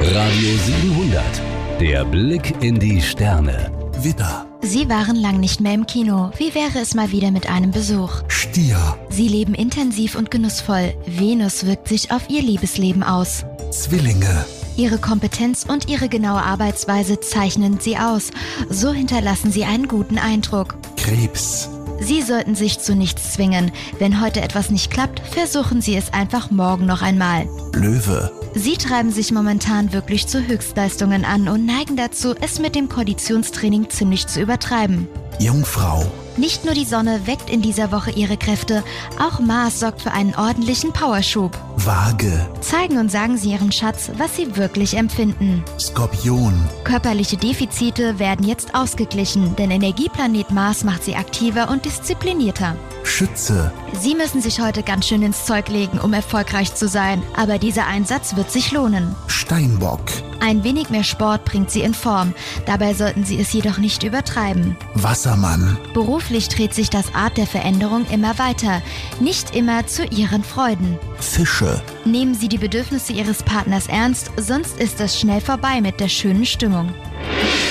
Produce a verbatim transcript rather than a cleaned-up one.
Radio siebenhundert. Der Blick in die Sterne. Widder, Sie waren lang nicht mehr im Kino. Wie wäre es mal wieder mit einem Besuch? Stier, Sie leben intensiv und genussvoll. Venus wirkt sich auf ihr Liebesleben aus. Zwillinge, Ihre Kompetenz und ihre genaue Arbeitsweise zeichnen sie aus. So hinterlassen sie einen guten Eindruck. Krebs, Sie sollten sich zu nichts zwingen. Wenn heute etwas nicht klappt, versuchen Sie es einfach morgen noch einmal. Löwe, Sie treiben sich momentan wirklich zu Höchstleistungen an und neigen dazu, es mit dem Konditionstraining ziemlich zu übertreiben. Jungfrau, Nicht nur die Sonne weckt in dieser Woche ihre Kräfte, auch Mars sorgt für einen ordentlichen Powerschub. Waage, Zeigen und sagen Sie Ihrem Schatz, was Sie wirklich empfinden. Skorpion, Körperliche Defizite werden jetzt ausgeglichen, denn Energieplanet Mars macht Sie aktiver und disziplinierter. Schütze, Sie müssen sich heute ganz schön ins Zeug legen, um erfolgreich zu sein, aber dieser Einsatz wird sich lohnen. Steinbock, Ein wenig mehr Sport bringt Sie in Form, dabei sollten Sie es jedoch nicht übertreiben. Wassermann, Beruflich dreht sich das Art der Veränderung immer weiter, nicht immer zu Ihren Freuden. Fische, Nehmen Sie die Bedürfnisse Ihres Partners ernst, sonst ist es schnell vorbei mit der schönen Stimmung.